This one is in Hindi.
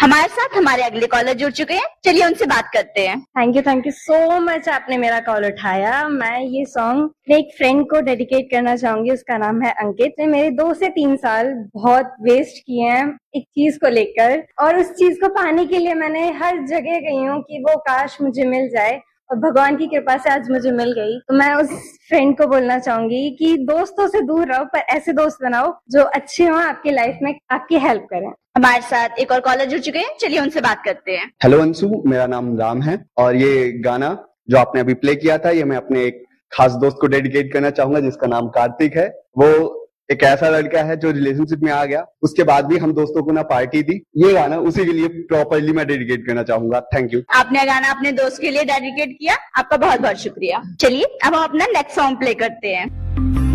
हमारे साथ हमारे अगले कॉलर जुड़ चुके हैं, चलिए उनसे बात करते हैं। थैंक यू सो मच, आपने मेरा कॉल उठाया। मैं ये सॉन्ग अपने एक फ्रेंड को डेडिकेट करना चाहूंगी, उसका नाम है अंकित। ने मेरे 2 से 3 साल बहुत वेस्ट किए हैं एक चीज को लेकर, और उस चीज को पाने के लिए मैंने हर जगह गई हूँ कि वो काश मुझे मिल जाए, और भगवान की कृपा से आज मुझे मिल गई। तो मैं उस फ्रेंड को बोलना चाहूंगी कि दोस्तों से दूर रहो, पर ऐसे दोस्त बनाओ जो अच्छे हों, आपकी लाइफ में आपकी हेल्प करें। हमारे साथ एक और कॉलर जुड़ चुके हैं, चलिए उनसे बात करते हैं। हेलो अंशु, मेरा नाम राम है और ये गाना जो आपने अभी प्ले किया था ये मैं अपने एक खास दोस्त को डेडिकेट करना चाहूंगा जिसका नाम कार्तिक है। वो एक ऐसा लड़का है जो रिलेशनशिप में आ गया, उसके बाद भी हम दोस्तों को ना पार्टी दी। ये गाना उसी के लिए प्रॉपरली मैं डेडिकेट करना चाहूंगा। Thank you. आपने गाना अपने दोस्त के लिए डेडिकेट किया, आपका बहुत बहुत शुक्रिया। चलिए अब हम अपना नेक्स्ट सॉन्ग प्ले करते हैं।